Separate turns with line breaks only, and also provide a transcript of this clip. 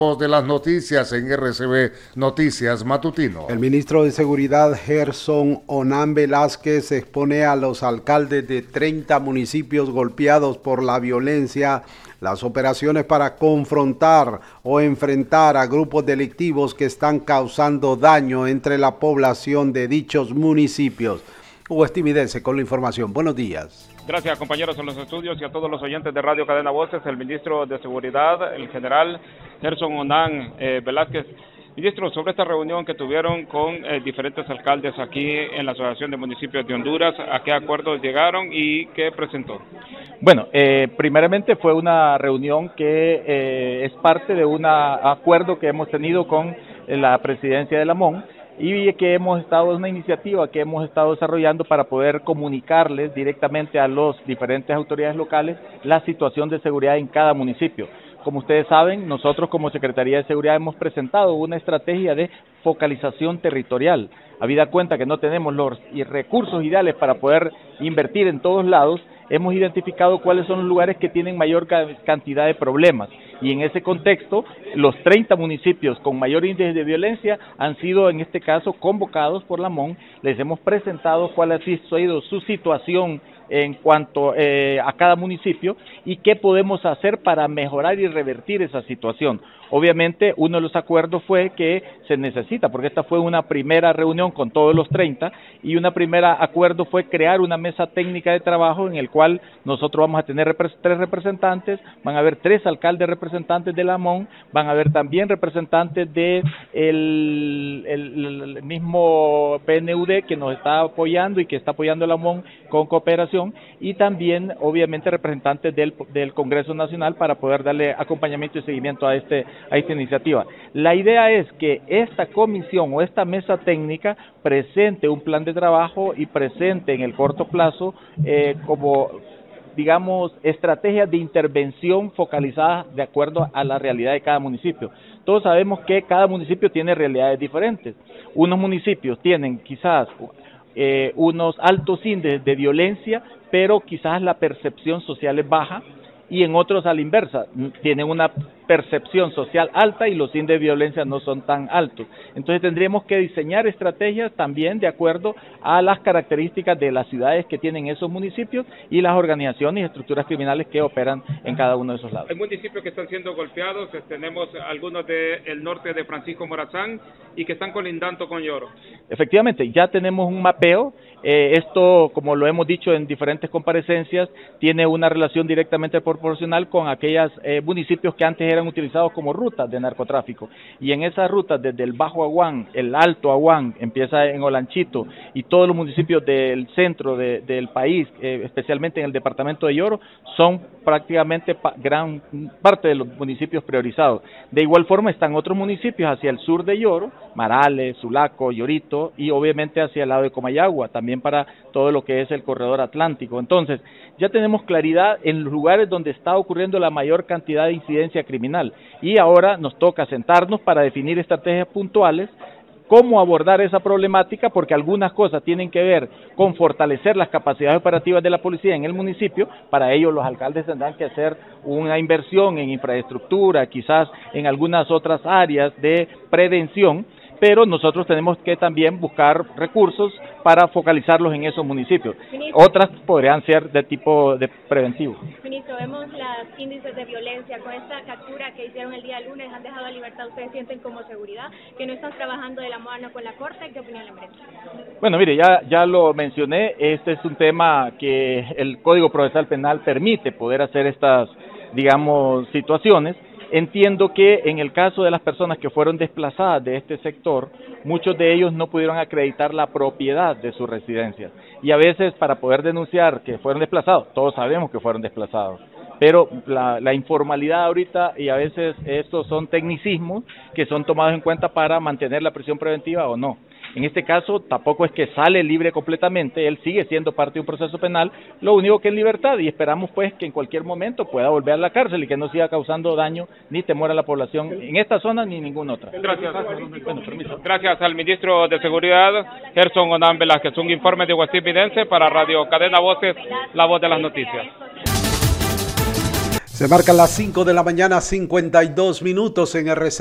Voz de las noticias en RCB Noticias Matutino.
El ministro de Seguridad, Gerson Onán Velázquez, expone a los alcaldes de 30 municipios golpeados por la violencia las operaciones para confrontar o enfrentar a grupos delictivos que están causando daño entre la población de dichos municipios. Hugo Estividense con la información. Buenos días.
Gracias, compañeros en los estudios y a todos los oyentes de Radio Cadena Voces. El ministro de Seguridad, el general Gerson Onán Velázquez. Ministro, sobre esta reunión que tuvieron con diferentes alcaldes aquí en la Asociación de Municipios de Honduras, ¿a qué acuerdos llegaron y qué presentó?
Bueno, primeramente fue una reunión que es parte de un acuerdo que hemos tenido con la presidencia de la MON, y que una iniciativa que hemos estado desarrollando para poder comunicarles directamente a las diferentes autoridades locales la situación de seguridad en cada municipio. Como ustedes saben, nosotros como Secretaría de Seguridad hemos presentado una estrategia de focalización territorial. Habida cuenta que no tenemos los recursos ideales para poder invertir en todos lados, hemos identificado cuáles son los lugares que tienen mayor cantidad de problemas. Y en ese contexto, los 30 municipios con mayor índice de violencia han sido, en este caso, convocados por la MON. Les hemos presentado cuál ha sido su situación en cuanto a cada municipio y qué podemos hacer para mejorar y revertir esa situación. Obviamente, uno de los acuerdos fue que se necesita, porque esta fue una primera reunión con todos los 30, y un primer acuerdo fue crear una mesa técnica de trabajo en el cual nosotros vamos a tener 3 representantes, van a haber 3 alcaldes representantes de la MON, van a haber también representantes de el mismo PNUD que nos está apoyando y que está apoyando a la MON con cooperación, y también obviamente representantes del Congreso Nacional para poder darle acompañamiento y seguimiento a esta iniciativa. La idea es que esta comisión o esta mesa técnica presente un plan de trabajo y presente en el corto plazo como, digamos, estrategias de intervención focalizadas de acuerdo a la realidad de cada municipio. Todos sabemos que cada municipio tiene realidades diferentes. Unos municipios tienen quizás unos altos índices de violencia, pero quizás la percepción social es baja, y en otros a la inversa, tienen una percepción social alta y los índices de violencia no son tan altos. Entonces tendríamos que diseñar estrategias también de acuerdo a las características de las ciudades que tienen esos municipios y las organizaciones y estructuras criminales que operan en cada uno de esos lados.
Hay municipios que están siendo golpeados, tenemos algunos del norte de Francisco Morazán y que están colindando con Yoro.
Efectivamente, ya tenemos un mapeo. Esto, como lo hemos dicho en diferentes comparecencias, tiene una relación directamente proporcional con aquellos municipios que antes eran utilizados como rutas de narcotráfico, y en esas rutas desde el Bajo Aguán, el Alto Aguán, empieza en Olanchito, y todos los municipios del centro del país, especialmente en el departamento de Yoro, son prácticamente gran parte de los municipios priorizados. De igual forma están otros municipios hacia el sur de Yoro, Marales, Sulaco, Yorito, y obviamente hacia el lado de Comayagua, también para todo lo que es el corredor atlántico. Entonces, ya tenemos claridad en los lugares donde está ocurriendo la mayor cantidad de incidencia criminal, y ahora nos toca sentarnos para definir estrategias puntuales, cómo abordar esa problemática, porque algunas cosas tienen que ver con fortalecer las capacidades operativas de la policía en el municipio. Para ello los alcaldes tendrán que hacer una inversión en infraestructura, quizás en algunas otras áreas de prevención, pero nosotros tenemos que también buscar recursos para focalizarlos en esos municipios. Ministro, otras podrían ser de tipo de preventivo.
Ministro, vemos los índices de violencia. Con esta captura que hicieron el día lunes, han dejado a libertad. ¿Ustedes sienten como seguridad que no están trabajando de la mano con la Corte? ¿Qué opinión le merece?
Bueno, mire, ya lo mencioné, este es un tema que el Código Procesal Penal permite poder hacer estas, digamos, situaciones. Entiendo que en el caso de las personas que fueron desplazadas de este sector, muchos de ellos no pudieron acreditar la propiedad de sus residencias. Y a veces para poder denunciar que fueron desplazados, todos sabemos que fueron desplazados, pero la informalidad ahorita, y a veces estos son tecnicismos que son tomados en cuenta para mantener la prisión preventiva o no. En este caso tampoco es que sale libre completamente, él sigue siendo parte de un proceso penal, lo único que en libertad, y esperamos pues que en cualquier momento pueda volver a la cárcel y que no siga causando daño ni temor a la población en esta zona ni en ninguna otra.
Gracias. Bueno, permiso. Gracias al ministro de Seguridad, Gerson Onán Velázquez. Un informe de Guasipidense para Radio Cadena Voces, la voz de las noticias.
Se marcan las 5 de la mañana, 52 minutos en RC.